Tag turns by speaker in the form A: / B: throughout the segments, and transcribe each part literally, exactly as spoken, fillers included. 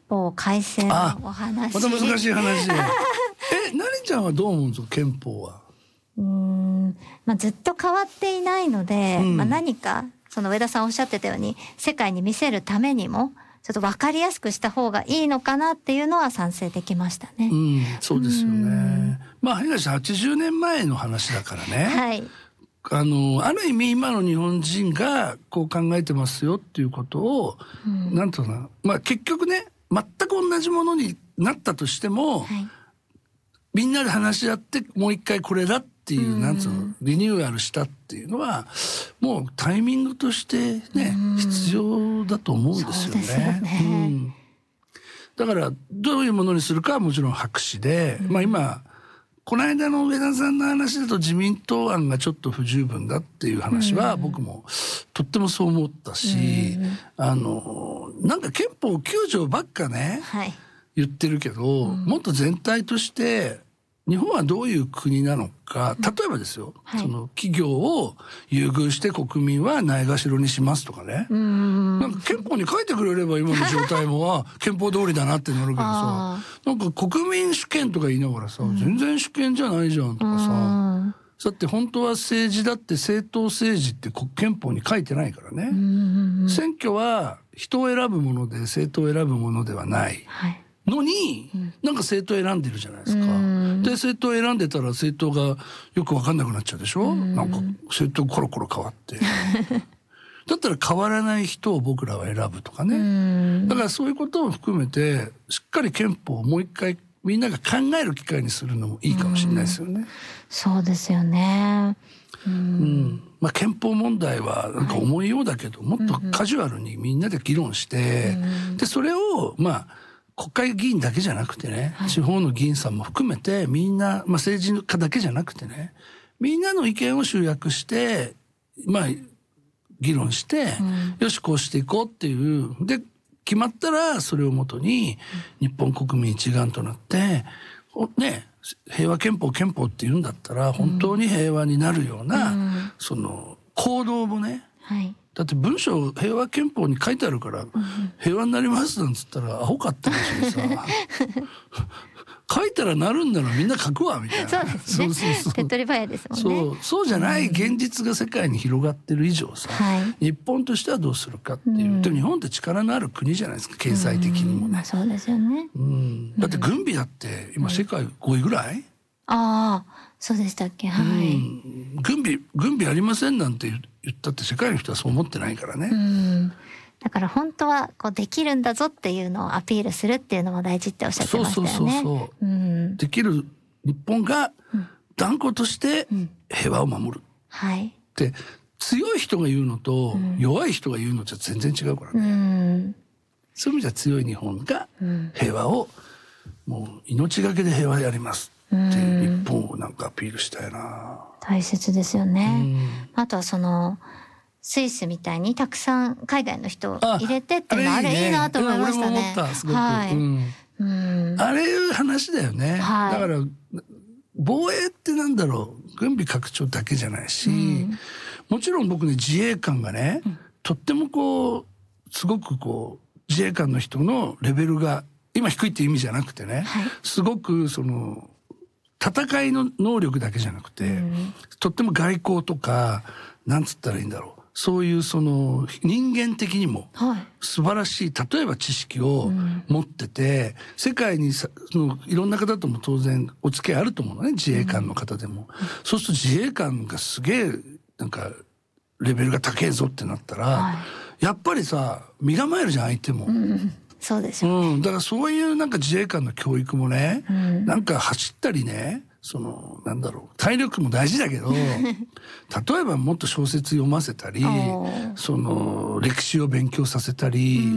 A: 法改正のお話。
B: また難しい話でえ、なりちゃんはどう思うんですか、憲法は。
A: うーん、まあ、ずっと変わっていないので、うん、まあ、何かその上田さんおっしゃってたように世界に見せるためにもちょっと分かりやすくした方がいいのかなっていうのは賛成できましたね。
B: うん、そうですよね。まあ変な話はちじゅうねんまえの話だからね。
A: はい。
B: あのある意味今の日本人がこう考えてますよっていうことを、うん、なんとなまあ結局ね全く同じものになったとしても、はい、みんなで話し合ってもう一回これだっていう、うん、なんつうのリニューアルしたっていうのはもうタイミングとしてね、うん、必要だと思うんですよね。
A: そうですよね。うん、
B: だからどういうものにするかはもちろん白紙で、うん、まあ今この間の上田さんの話だと自民党案がちょっと不十分だっていう話は僕もとってもそう思ったし、うん、あのなんか憲法きゅう条ばっかね、はい、言ってるけど、うん、もっと全体として日本はどういう国なのか、例えばですよ、はい、その企業を優遇して国民はないがしろにしますとかね、うん、なんか憲法に書いてくれれば今の状態も憲法通りだなってなるけどさなんか国民主権とか言いながらさ、うん、全然主権じゃないじゃんとかさ、うん、だって本当は政治だって政党政治って憲法に書いてないからね、うん、選挙は人を選ぶもので政党を選ぶものではない、はいのに、うん、なんか政党選んでるじゃないですか。で政党選んでたら政党がよく分かんなくなっちゃうでしょ。なんか政党コロコロ変わってだったら変わらない人を僕らは選ぶとかね。だからそういうことを含めてしっかり憲法をもう一回みんなが考える機会にするのもいいかもしれないですよね。
A: そうですよね。うん、
B: うんまあ、憲法問題はなんか重いようだけど、はい、もっとカジュアルにみんなで議論して、でそれをまあ国会議員だけじゃなくてね、はい、地方の議員さんも含めてみんな、まあ、政治家だけじゃなくてねみんなの意見を集約してまあ議論して、うん、よしこうしていこうっていうで決まったらそれをもとに日本国民一丸となってね平和憲法憲法っていうんだったら本当に平和になるような、うん、その行動もね、はいだって文章平和憲法に書いてあるから平和になりますなんつったらアホかって話でさ書いたらなるんならみんな書くわみたいな。
A: そうですね。そうそうそう手っ取り早いですもんね。
B: そうそうじゃない現実が世界に広がってる以上さ、うん、日本としてはどうするかっていう、うん、でも日本って力のある国じゃないですか経済的にもね、
A: うんまあ、そうですよね、
B: うん、だって軍備だって今世界ごいぐらい、うん、
A: ああそうでしたっけ、はい、
B: うん、軍備軍備ありませんなんて言ったって世界の人はそう思ってないからね、
A: うん、だから本当はこうできるんだぞっていうのをアピールするっていうのも大事っておっしゃってましたよね。
B: そうそうそうそう、うん、できる日本が断固として平和を守る、うん、はいって強い人が言うのと弱い人が言うのじゃ全然違うからね、うん、そういう意味じゃ強い日本が平和をもう命がけで平和やりますっていう日本をなんかアピールしたいな。
A: 大切ですよね。あとはそのスイスみたいにたくさん海外の人を入れてっていうのはあれいいなと思いましたね。
B: 俺も思ったすごく、
A: はい
B: うんうん、あれいう話だよね、はい、だから防衛ってなんだろう軍備拡張だけじゃないし、うん、もちろん僕ね自衛官がね、うん、とってもこうすごくこう自衛官の人のレベルが今低いっていう意味じゃなくてね、はい、すごくその戦いの能力だけじゃなくて、うん、とっても外交とかなんつったらいいんだろうそういうその人間的にも素晴らしい例えば知識を持ってて、うん、世界にさそのいろんな方とも当然お付き合いあると思うのね自衛官の方でも、うん、そうすると自衛官がすげえなんかレベルが高いぞってなったら、はい、やっぱりさ身構えるじゃん相手も。うん
A: そうですよね、
B: うん、だからそういうなんか自衛官の教育もね、うん、なんか走ったりねそのなんだろう体力も大事だけど例えばもっと小説読ませたりその歴史を勉強させたり、うん、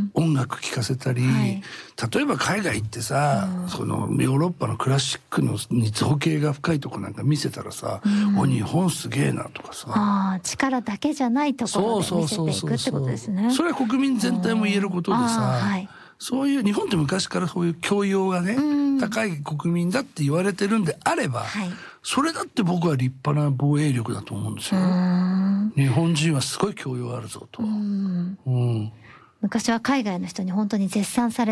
B: 音楽聴かせたり、はい、例えば海外行ってさ、うん、そのヨーロッパのクラシックのに造形が深いとこなんか見せたらさ、うん、お日本すげえなとかさ
A: あ力だけじゃないところで見せていくってことですね。
B: それは国民全体も言えることでさ、はい、そういう日本って昔からそういう教養がね、うん、高い国民だって言われてるんであれば、はい、それだって僕は立派な防衛力だと思うんですよ。日本人はすごい教養あるぞと、うん、うん、
A: 昔は海外の人に本当に絶賛され